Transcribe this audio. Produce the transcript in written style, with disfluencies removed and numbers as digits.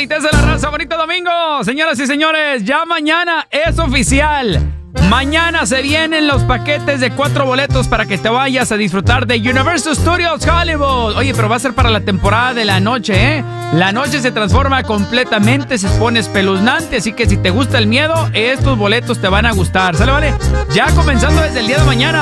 Test de la Raza, bonito domingo. Señoras y señores, ya mañana es oficial. Mañana se vienen los paquetes de 4 boletos para que te vayas a disfrutar de Universal Studios Hollywood. Oye, pero va a ser para la temporada de la noche, ¿eh? La noche se transforma completamente, se pone espeluznante, así que si te gusta el miedo, estos boletos te van a gustar. ¿Sale, vale? Ya comenzando desde el día de mañana.